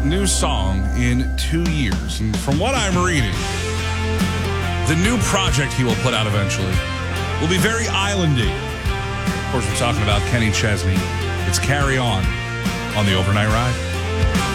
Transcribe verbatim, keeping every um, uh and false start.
new song in two years. And from what I'm reading, the new project he will put out eventually will be very islandy. Of course, we're talking about Kenny Chesney. It's Carry On on the Overnight Ride.